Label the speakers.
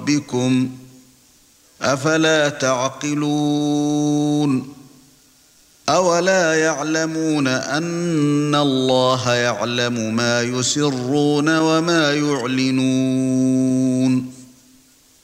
Speaker 1: رَبِّكُمْ أَفَلَا تَعْقِلُونَ أَوَلَا يَعْلَمُونَ أَنَّ اللَّهَ يَعْلَمُ مَا يُسِرُّونَ وَمَا يُعْلِنُونَ